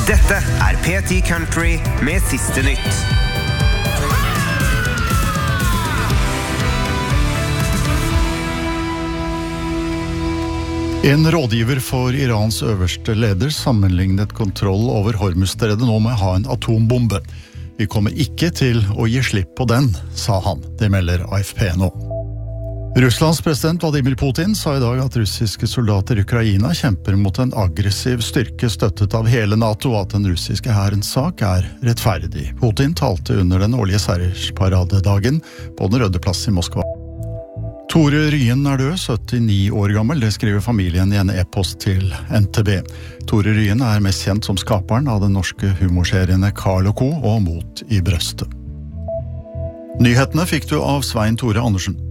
Dette P10 Country med siste nytt. En rådgiver for Irans øverste leder sammenlignet kontroll over Hormuzstredet nå med å ha en atombombe. Vi kommer ikke til å gi slipp på den, sa han. Det melder AFP nå. Russlands president Vladimir Putin sa i dag at russiske soldater i Ukraina kjemper mot en aggressiv styrke støttet av hele NATO, og at den russiske hærens sak rettferdig. Putin talte under den årlige seiersparadedagen på den Røde plass i Moskva. Tore Ryen død, 79 år gammel, det skriver familien i en e-post til NTB. Tore Ryen mest kjent som skaperen av den norske humorseriene Carl & Co. og Mot i brøstet. Nyhetene fikk du av Svein Tore Andersen.